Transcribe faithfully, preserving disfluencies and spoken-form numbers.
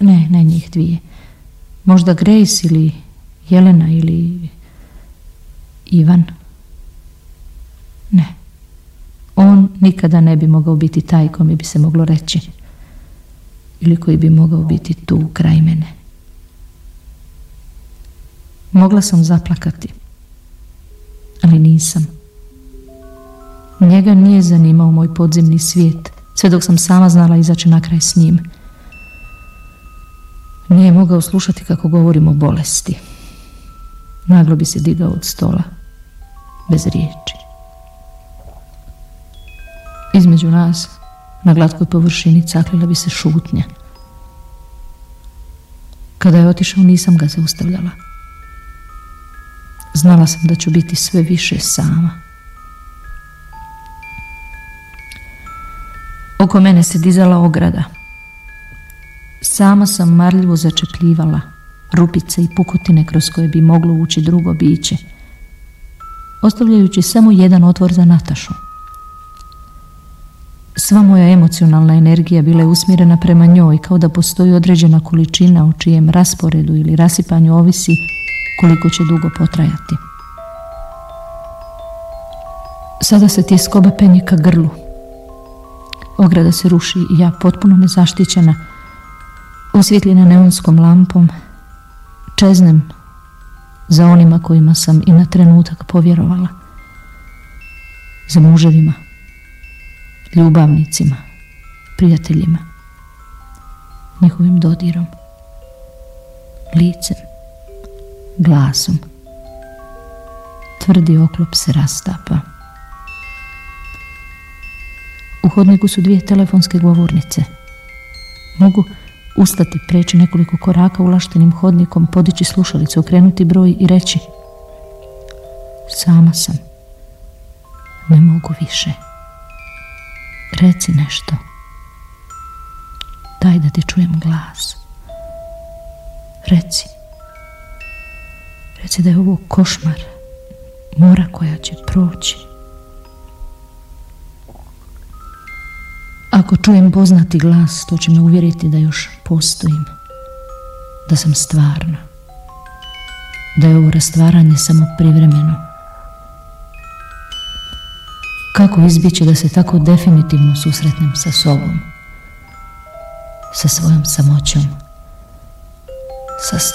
Ne, ne njih dvije. Možda Grace ili Jelena ili Ivan. Ne. On nikada ne bi mogao biti taj kome bi se moglo reći. Ili koji bi mogao biti tu kraj mene. Mogla sam zaplakati. Ali nisam. Njega nije zanimao moj podzemni svijet, sve dok sam sama znala izaći na kraj s njim. Nije mogao slušati kako govorim o bolesti. Naglo bi se digao od stola, bez riječi. Između nas, na glatkoj površini, caklila bi se šutnja. Kada je otišao, nisam ga zaustavljala. Znala sam da ću biti sve više sama. Oko mene se dizala ograda. Sama sam marljivo začepljivala rupice i pukotine kroz koje bi moglo ući drugo biće, ostavljajući samo jedan otvor za Natašu. Sva moja emocionalna energija bila je usmjerena prema njoj, kao da postoji određena količina u čijem rasporedu ili rasipanju ovisi koliko će dugo potrajati. Sada se tjeskoba penje ka grlu. Ograda se ruši i ja, potpuno nezaštićena, osvjetljena neonskom lampom, čeznem za onima kojima sam i na trenutak povjerovala. Za muževima, ljubavnicima, prijateljima, njihovim dodirom, licem, glasom. Tvrdi oklop se rastapa. U hodniku su dvije telefonske govornice. Mogu ustati, preći nekoliko koraka ulaštenim hodnikom, podići slušalicu, okrenuti broj i reći: sama sam. Ne mogu više. Reci nešto. Daj da ti čujem glas. Reci. Reci da je ovo košmar, mora koja će proći. Ako čujem poznati glas, to će me uvjeriti da još postojim, da sam stvarna, da je ovo rastvaranje samo privremeno. Kako izbjeći da se tako definitivno susretnem sa sobom, sa svojom samoćom, sa